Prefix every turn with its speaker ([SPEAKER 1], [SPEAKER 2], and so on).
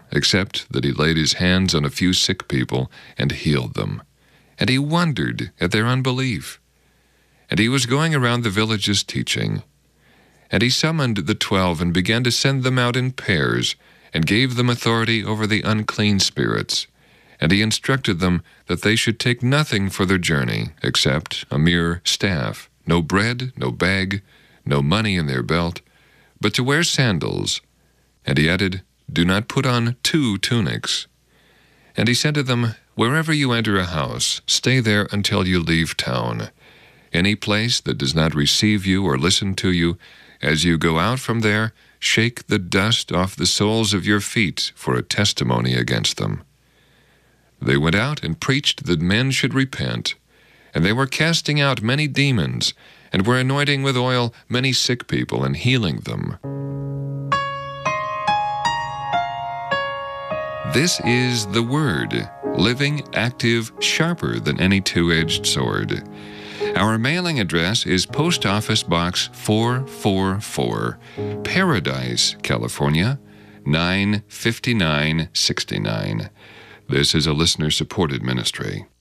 [SPEAKER 1] except that he laid his hands on a few sick people and healed them. And he wondered at their unbelief. And he was going around the villages teaching. And he summoned the 12 and began to send them out in pairs, and gave them authority over the unclean spirits. And he instructed them that they should take nothing for their journey, except a mere staff, no bread, no bag, no money in their belt, but to wear sandals. And he added, "Do not put on 2 tunics." And he said to them, "Wherever you enter a house, stay there until you leave town. Any place that does not receive you or listen to you, as you go out from there, shake the dust off the soles of your feet for a testimony against them." They went out and preached that men should repent, and they were casting out many demons, and were anointing with oil many sick people and healing them. This is the Word, living, active, sharper than any two-edged sword. Our mailing address is Post Office Box 444, Paradise, California, 95969. This is a listener-supported ministry.